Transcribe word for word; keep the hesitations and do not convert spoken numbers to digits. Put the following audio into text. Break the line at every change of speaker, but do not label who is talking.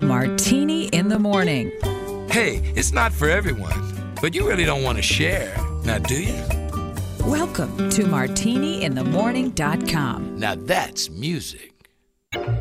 Martini in the Morning.
Hey, it's not for everyone, but you really don't want to share, now do you?
Welcome to martini in the morning dot com.
Now that's music.